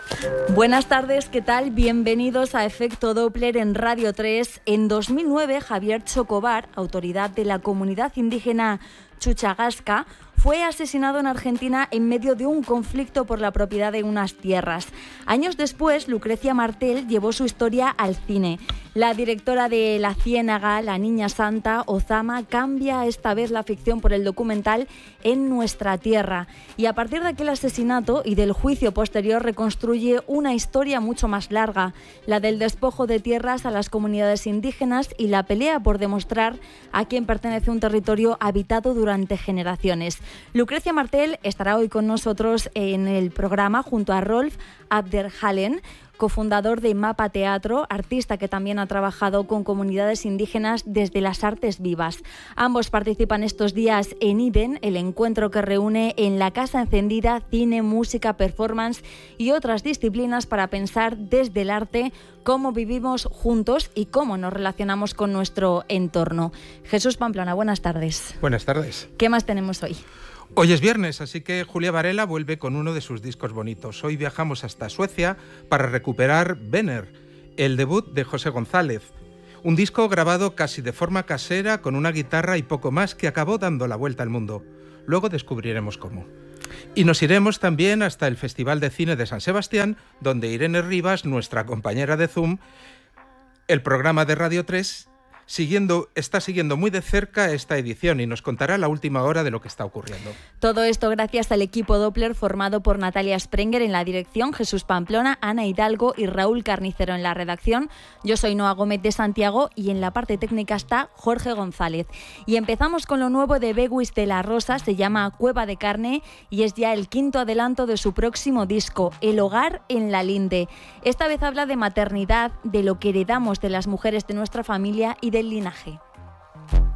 Buenas tardes, ¿qué tal? Bienvenidos a Efecto Doppler en Radio 3. En 2009, Javier Chocobar, autoridad de la comunidad indígena Chuchagasca, fue asesinado en Argentina en medio de un conflicto por la propiedad de unas tierras. Años después, Lucrecia Martel llevó su historia al cine. La directora de La Ciénaga, La Niña Santa, Ozama, cambia esta vez la ficción por el documental En Nuestra Tierra. Y a partir de aquel asesinato y del juicio posterior reconstruye una historia mucho más larga, la del despojo de tierras a las comunidades indígenas y la pelea por demostrar a quién pertenece un territorio habitado durante generaciones. Lucrecia Martel estará hoy con nosotros en el programa junto a Rolf Abderhallen, cofundador de Mapa Teatro, artista que también ha trabajado con comunidades indígenas desde las artes vivas. Ambos participan estos días en IDEN, el encuentro que reúne en la Casa Encendida cine, música, performance y otras disciplinas para pensar desde el arte cómo vivimos juntos y cómo nos relacionamos con nuestro entorno. Jesús Pamplona, buenas tardes. Buenas tardes. ¿Qué más tenemos hoy? Hoy es viernes, así que Julia Varela vuelve con uno de sus discos bonitos. Hoy viajamos hasta Suecia para recuperar Venner, el debut de José González. Un disco grabado casi de forma casera, con una guitarra y poco más, que acabó dando la vuelta al mundo. Luego descubriremos cómo. Y nos iremos también hasta el Festival de Cine de San Sebastián, donde Irene Rivas, nuestra compañera de Zoom, el programa de Radio 3, está siguiendo muy de cerca esta edición y nos contará la última hora de lo que está ocurriendo. Todo esto gracias al equipo Doppler formado por Natalia Sprenger en la dirección, Jesús Pamplona, Ana Hidalgo y Raúl Carnicero en la redacción. Yo soy Noa Gómez de Santiago y en la parte técnica está Jorge González. Y empezamos con lo nuevo de Beguis de la Rosa, se llama Cueva de Carne y es ya el quinto adelanto de su próximo disco, El Hogar en la Linde. Esta vez habla de maternidad, de lo que heredamos de las mujeres de nuestra familia y del linaje.